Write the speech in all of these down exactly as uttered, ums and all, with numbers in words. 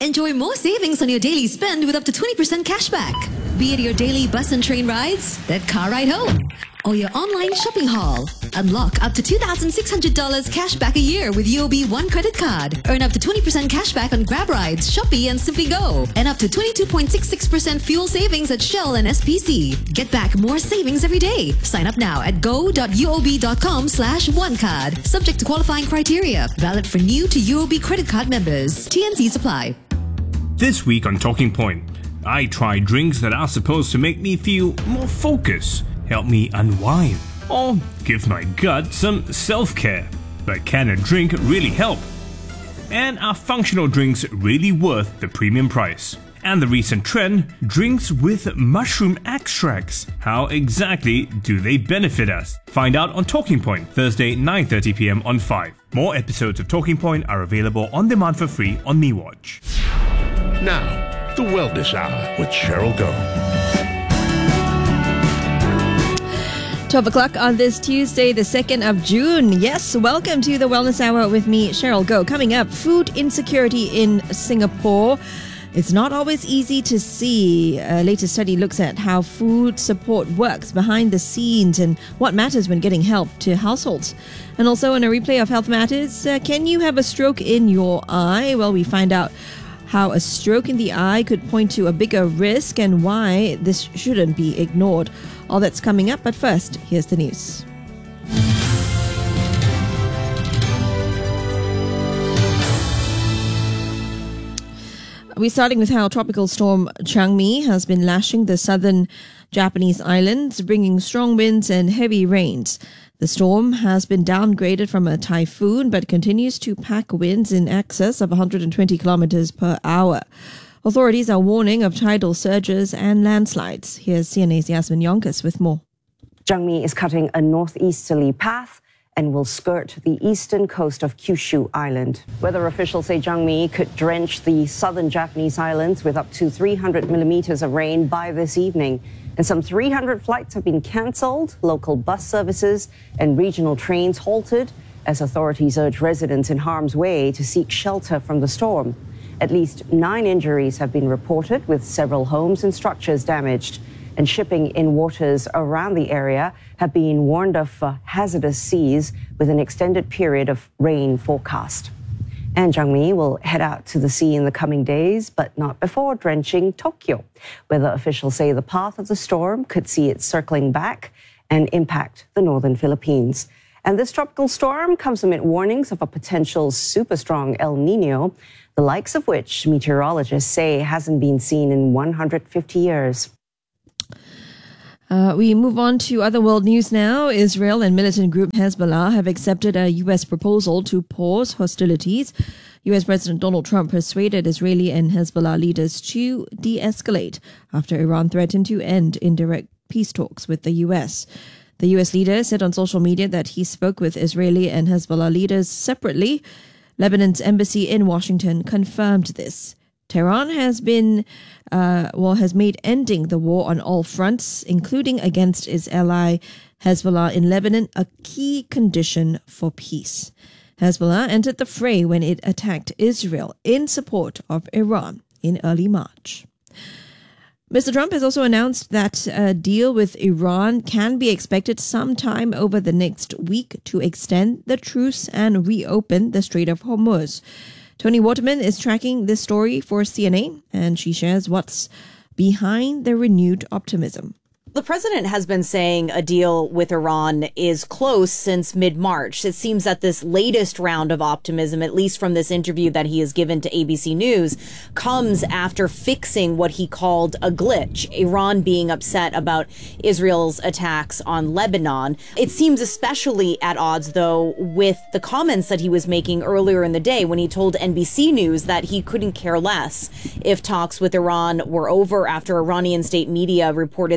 Enjoy more savings on your daily spend with up to twenty percent cashback. Be it your daily bus and train rides, that car ride home, or your online shopping haul. Unlock up to two thousand six hundred dollars cash back a year with U O B One credit card. Earn up to twenty percent cash back on Grab rides, Shopee and Simply Go. And up to twenty-two point six six percent fuel savings at Shell and S P C. Get back more savings every day. Sign up now at go.uob.com slash onecard. Subject to qualifying criteria. Valid for new to U O B credit card members. T N Cs apply. This week on Talking Point, I try drinks that are supposed to make me feel more focused, help me unwind, or give my gut some self-care. But can a drink really help? And are functional drinks really worth the premium price? And the recent trend, drinks with mushroom extracts. How exactly do they benefit us? Find out on Talking Point, Thursday, nine thirty p.m. on five. More episodes of Talking Point are available on demand for free on MeWatch. Now, the Wellness Hour with Cheryl Goh. twelve o'clock on this Tuesday, the second of June. Yes, welcome to the Wellness Hour with me, Cheryl Goh. Coming up, food insecurity in Singapore. It's not always easy to see. A latest study looks at how food support works behind the scenes and what matters when getting help to households. And also in a replay of Health Matters, uh, can you have a stroke in your eye? Well, we find out how a stroke in the eye could point to a bigger risk and why this shouldn't be ignored. All that's coming up, but first, here's the news. We're starting with how Tropical Storm Changmi has been lashing the southern Japanese islands, bringing strong winds and heavy rains. The storm has been downgraded from a typhoon, but continues to pack winds in excess of one hundred twenty kilometers per hour. Authorities are warning of tidal surges and landslides. Here's C N A's Yasmin Yonkers with more. Changmi is cutting a northeasterly path and will skirt the eastern coast of Kyushu Island. Weather officials say Changmi could drench the southern Japanese islands with up to three hundred millimeters of rain by this evening. And some three hundred flights have been cancelled, local bus services and regional trains halted as authorities urge residents in harm's way to seek shelter from the storm. At least nine injuries have been reported, with several homes and structures damaged. And shipping in waters around the area have been warned of uh, hazardous seas with an extended period of rain forecast. And Changmi will head out to the sea in the coming days, but not before drenching Tokyo. Weather officials say the path of the storm could see it circling back and impact the northern Philippines. And this tropical storm comes amid warnings of a potential super strong El Nino, the likes of which meteorologists say hasn't been seen in one hundred fifty years. Uh, we move on to other world news now. Israel and militant group Hezbollah have accepted a U S proposal to pause hostilities. U S President Donald Trump persuaded Israeli and Hezbollah leaders to de-escalate after Iran threatened to end indirect peace talks with the U S. The U S leader said on social media that he spoke with Israeli and Hezbollah leaders separately. Lebanon's embassy in Washington confirmed this. Tehran has been, uh, well, has made ending the war on all fronts, including against its ally Hezbollah in Lebanon, a key condition for peace. Hezbollah entered the fray when it attacked Israel in support of Iran in early March. Mister Trump has also announced that a deal with Iran can be expected sometime over the next week to extend the truce and reopen the Strait of Hormuz. Tony Waterman is tracking this story for C N A, and she shares what's behind the renewed optimism. The president has been saying a deal with Iran is close since mid-March. It seems that this latest round of optimism, at least from this interview that he has given to A B C News, comes after fixing what he called a glitch, Iran being upset about Israel's attacks on Lebanon. It seems especially at odds, though, with the comments that he was making earlier in the day when he told N B C News that he couldn't care less if talks with Iran were over after Iranian state media reported that Tehran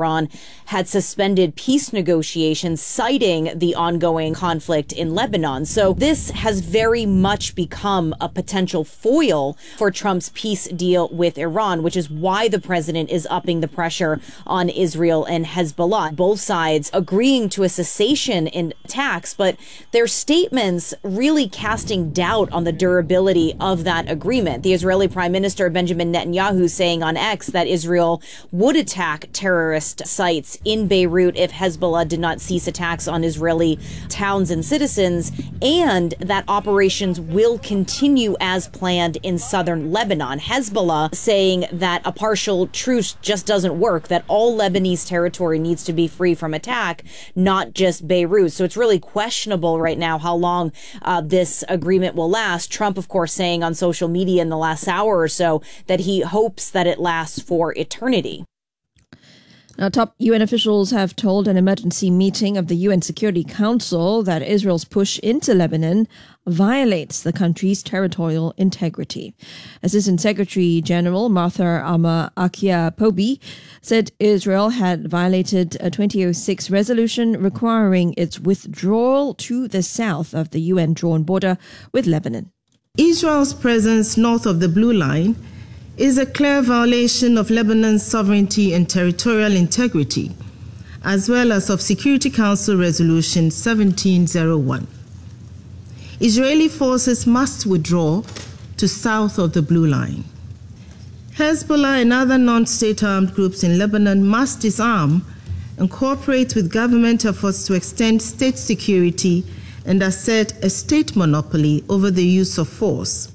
Iran had suspended peace negotiations, citing the ongoing conflict in Lebanon. So this has very much become a potential foil for Trump's peace deal with Iran, which is why the president is upping the pressure on Israel and Hezbollah. Both sides agreeing to a cessation in attacks, but their statements really casting doubt on the durability of that agreement. The Israeli Prime Minister Benjamin Netanyahu saying on X that Israel would attack terrorist sites in Beirut if Hezbollah did not cease attacks on Israeli towns and citizens, and that operations will continue as planned in southern Lebanon. Hezbollah saying that a partial truce just doesn't work, that all Lebanese territory needs to be free from attack, not just Beirut. So it's really questionable right now how long uh, this agreement will last. Trump, of course, saying on social media in the last hour or so that he hopes that it lasts for eternity. Now, top U N officials have told an emergency meeting of the U N Security Council that Israel's push into Lebanon violates the country's territorial integrity. Assistant Secretary General Martha Alma Akia-Pobi said Israel had violated a twenty oh six resolution requiring its withdrawal to the south of the U N-drawn border with Lebanon. Israel's presence north of the Blue Line is a clear violation of Lebanon's sovereignty and territorial integrity, as well as of Security Council Resolution seventeen oh one. Israeli forces must withdraw to south of the Blue Line. Hezbollah and other non-state armed groups in Lebanon must disarm and cooperate with government efforts to extend state security and assert a state monopoly over the use of force.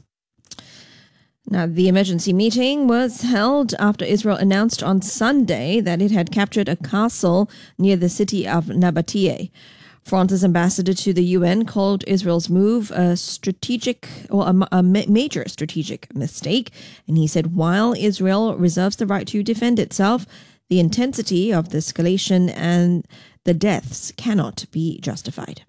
Now, the emergency meeting was held after Israel announced on Sunday that it had captured a castle near the city of Nabatea. France's ambassador to the U N called Israel's move a strategic or a, a major strategic mistake, and he said while Israel reserves the right to defend itself, the intensity of the escalation and the deaths cannot be justified.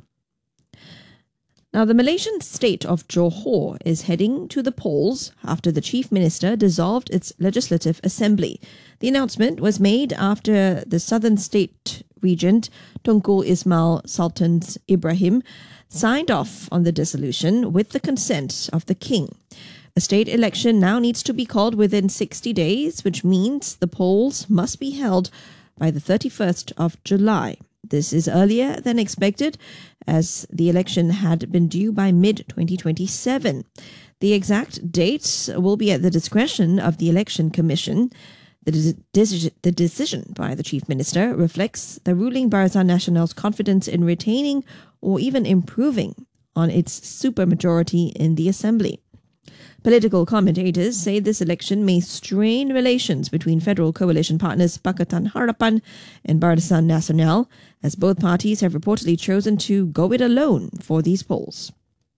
Now, the Malaysian state of Johor is heading to the polls after the chief minister dissolved its legislative assembly. The announcement was made after the southern state regent, Tunku Ismail Sultan Ibrahim, signed off on the dissolution with the consent of the king. A state election now needs to be called within sixty days, which means the polls must be held by the thirty-first of July. This is earlier than expected, as the election had been due by mid twenty twenty-seven. The exact date will be at the discretion of the Election Commission. The, de- the decision by the Chief Minister reflects the ruling Barisan Nasional's confidence in retaining or even improving on its supermajority in the Assembly. Political commentators say this election may strain relations between federal coalition partners Pakatan Harapan and Barisan Nasional, as both parties have reportedly chosen to go it alone for these polls.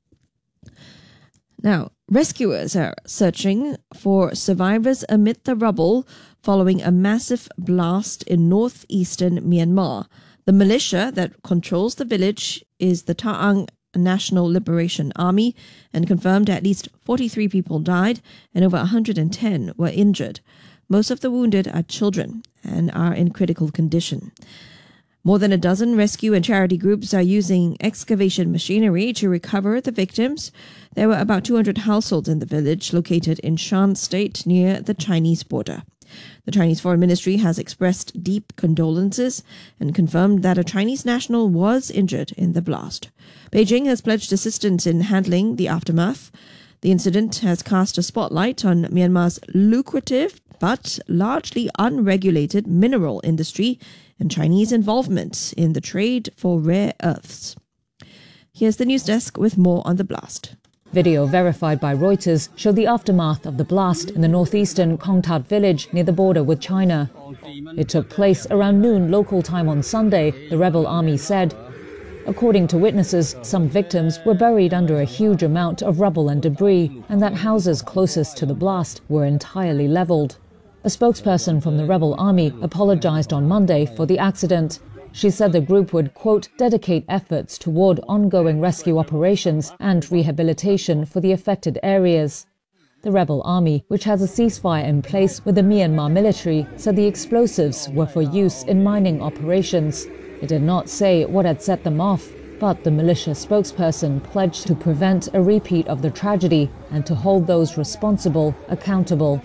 Now, rescuers are searching for survivors amid the rubble following a massive blast in northeastern Myanmar. The militia that controls the village is the Ta'ang National Liberation Army, and confirmed at least forty-three people died and over one hundred ten were injured. Most of the wounded are children and are in critical condition. More than a dozen rescue and charity groups are using excavation machinery to recover the victims. There were about two hundred households in the village located in Shan State near the Chinese border. The Chinese Foreign Ministry has expressed deep condolences and confirmed that a Chinese national was injured in the blast. Beijing has pledged assistance in handling the aftermath. The incident has cast a spotlight on Myanmar's lucrative but largely unregulated mineral industry and Chinese involvement in the trade for rare earths. Here's the news desk with more on the blast. Video verified by Reuters showed the aftermath of the blast in the northeastern Kongtat village near the border with China. It took place around noon local time on Sunday, the rebel army said. According to witnesses, some victims were buried under a huge amount of rubble and debris, and that houses closest to the blast were entirely leveled. A spokesperson from the rebel army apologized on Monday for the accident. She said the group would, quote, dedicate efforts toward ongoing rescue operations and rehabilitation for the affected areas. The rebel army, which has a ceasefire in place with the Myanmar military, said the explosives were for use in mining operations. It did not say what had set them off, but the militia spokesperson pledged to prevent a repeat of the tragedy and to hold those responsible accountable.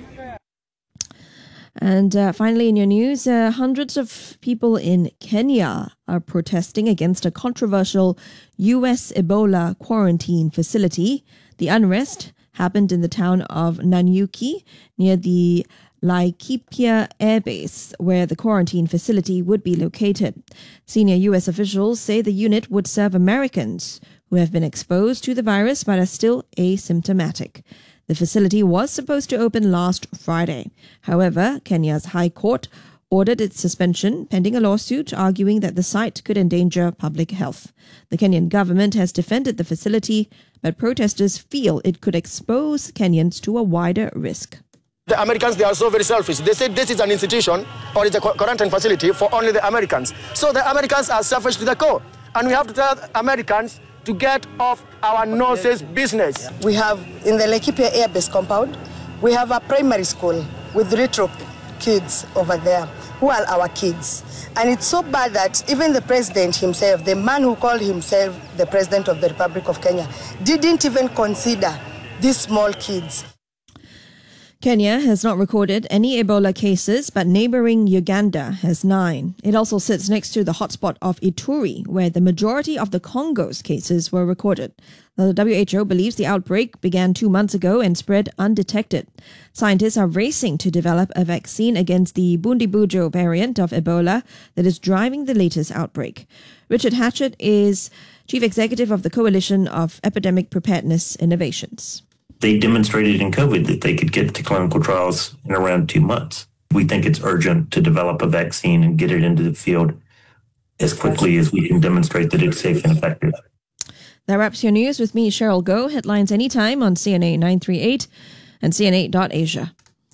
And uh, finally, in your news, uh, hundreds of people in Kenya are protesting against a controversial U S Ebola quarantine facility. The unrest happened in the town of Nanyuki near the Laikipia Air Base, where the quarantine facility would be located. Senior U S officials say the unit would serve Americans who have been exposed to the virus but are still asymptomatic. The facility was supposed to open last Friday. However, Kenya's High Court ordered its suspension pending a lawsuit arguing that the site could endanger public health. The Kenyan government has defended the facility, but protesters feel it could expose Kenyans to a wider risk. The Americans, they are so very selfish. They say this is an institution or it's a quarantine facility for only the Americans. So the Americans are selfish to the core. And we have to tell Americans to get off our noses business. We have, in the Laikipia Air Base compound, we have a primary school with retro kids over there who are our kids. And it's so bad that even the president himself, the man who called himself the president of the Republic of Kenya, didn't even consider these small kids. Kenya has not recorded any Ebola cases, but neighboring Uganda has nine. It also sits next to the hotspot of Ituri, where the majority of the Congo's cases were recorded. The W H O believes the outbreak began two months ago and spread undetected. Scientists are racing to develop a vaccine against the Bundibujo variant of Ebola that is driving the latest outbreak. Richard Hatchett is Chief Executive of the Coalition of Epidemic Preparedness Innovations. They demonstrated in COVID that they could get to clinical trials in around two months. We think it's urgent to develop a vaccine and get it into the field as quickly as we can demonstrate that it's safe and effective. That wraps your news with me, Cheryl Goh. Headlines anytime on C N A nine three eight and C N A dot Asia.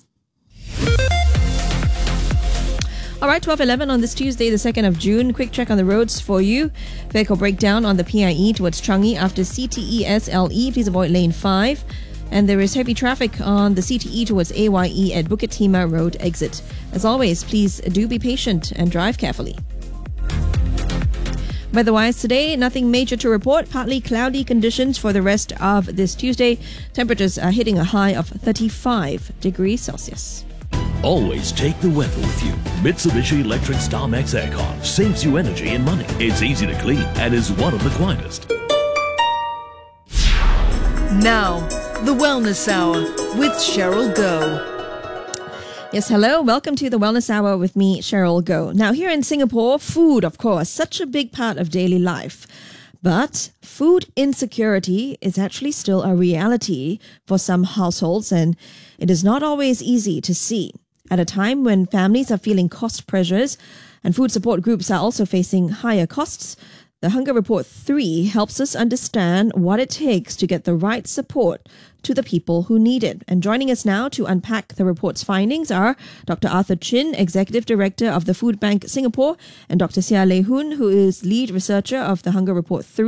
All right, twelve eleven on this Tuesday, the second of June. Quick check on the roads for you. Vehicle breakdown on the P I E towards Changi after C T E S L E. Please avoid lane five. And there is heavy traffic on the C T E towards A Y E at Bukit Timah Road exit. As always, please do be patient and drive carefully. Weather-wise today, nothing major to report. Partly cloudy conditions for the rest of this Tuesday. Temperatures are hitting a high of thirty-five degrees Celsius. Always take the weather with you. Mitsubishi Electric StarMax Aircon saves you energy and money. It's easy to clean and is one of the quietest. Now, the Wellness Hour with Cheryl Goh. Yes, hello. Welcome to the Wellness Hour with me, Cheryl Goh. Now, here in Singapore, food, of course, such a big part of daily life. But food insecurity is actually still a reality for some households, and it is not always easy to see. At a time when families are feeling cost pressures and food support groups are also facing higher costs, the Hunger Report three helps us understand what it takes to get the right support to the people who need it. And joining us now to unpack the report's findings are Doctor Arthur Chin, Executive Director of the Food Bank Singapore, and Doctor Sia Lei Hoon, who is lead researcher of the Hunger Report three.